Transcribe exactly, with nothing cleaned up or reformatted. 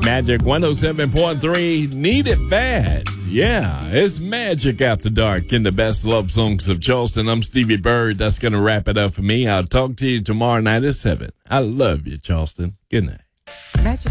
Magic one oh seven point three, Need It Bad. Yeah, it's Magic After Dark in the best love songs of Charleston. I'm Stevie Bird. That's going to wrap it up for me. I'll talk to you tomorrow night at seven. I love you, Charleston. Good night. Magic.